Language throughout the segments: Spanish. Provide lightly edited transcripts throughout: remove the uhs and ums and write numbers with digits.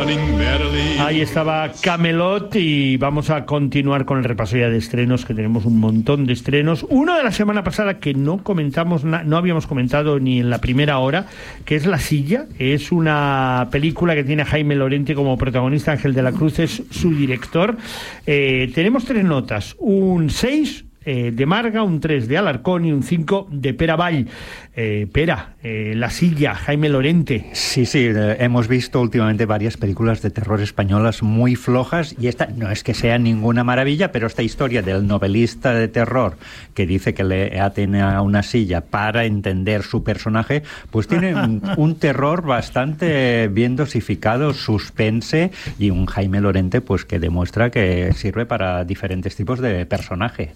Ahí estaba Camelot y vamos a continuar con el repaso ya de estrenos, que tenemos un montón de estrenos. Uno de la semana pasada que no comentamos, no habíamos comentado ni en la primera hora, que es La Silla. Es una película que tiene a Jaime Lorente como protagonista. Ángel de la Cruz es su director. Tenemos 3 notas, un 6 de Marga, un 3 de Alarcón y un 5 de Pere Vall. Pera, La Silla, Jaime Lorente. Sí, hemos visto últimamente varias películas de terror españolas muy flojas, y esta no es que sea ninguna maravilla, pero esta historia del novelista de terror que dice que le aten a una silla para entender su personaje, pues tiene un terror bastante bien dosificado, suspense, y un Jaime Lorente pues que demuestra que sirve para diferentes tipos de personaje.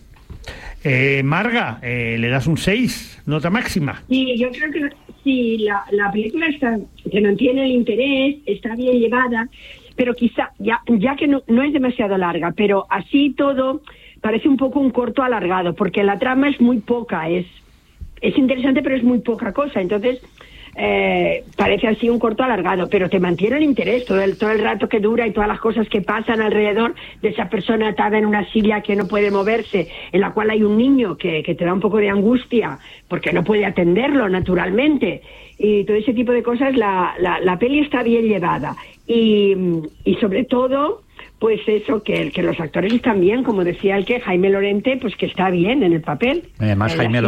Marga, le das un 6, nota máxima. Sí, yo creo que sí, la película te mantiene el interés, está bien llevada, pero quizá, ya que no es demasiado larga, pero así todo parece un poco un corto alargado, porque la trama es muy poca, es interesante, pero es muy poca cosa, entonces parece así un corto alargado, pero te mantiene el interés todo el rato que dura, y todas las cosas que pasan alrededor de esa persona atada en una silla que no puede moverse, en la cual hay un niño que te da un poco de angustia porque no puede atenderlo naturalmente, y todo ese tipo de cosas. La peli está bien llevada, y sobre todo pues eso, que los actores están bien, como decía Jaime Lorente, pues que está bien en el papel. Además, Jaime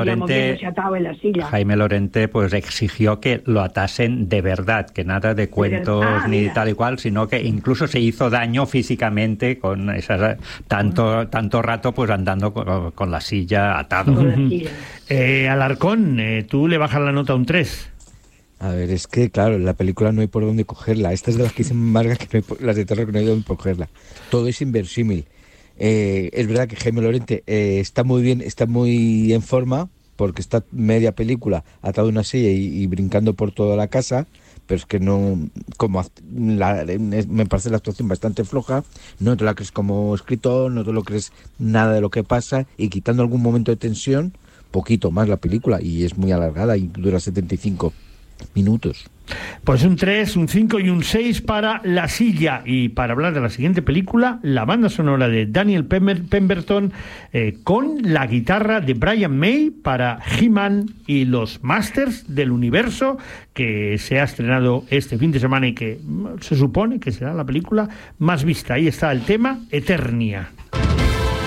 Lorente pues exigió que lo atasen de verdad, que nada de cuentos ni tal y cual, sino que incluso se hizo daño físicamente con esas tanto rato pues andando con la silla atado. Alarcón, tú le bajas la nota a un 3. A ver, es que, claro, la película no hay por dónde cogerla. Esta es de las que dicen Marga, que las de terror, que no hay dónde cogerla. Todo es inverosímil. Es verdad que Jaime Lorente está muy bien, está muy en forma, porque está media película atado a una silla y brincando por toda la casa, pero es que no, me parece la actuación bastante floja. No te la crees como escritor, no te lo crees nada de lo que pasa, y quitando algún momento de tensión, poquito más la película, y es muy alargada y dura 75 minutos. Pues un 3, un 5 y un 6 para La Silla. Y para hablar de la siguiente película, la banda sonora de Daniel Pemberton, con la guitarra de Brian May para He-Man y los Masters del Universo, que se ha estrenado este fin de semana y que se supone que será la película más vista. Ahí está el tema, Eternia.